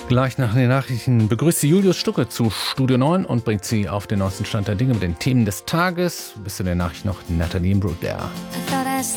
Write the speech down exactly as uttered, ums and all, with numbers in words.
Gleich nach den Nachrichten begrüßt sie Julius Stucke zu Studio neun und bringt sie auf den neuesten Stand der Dinge mit den Themen des Tages. Bis zu den Nachrichten noch Nathalie Imbruglia.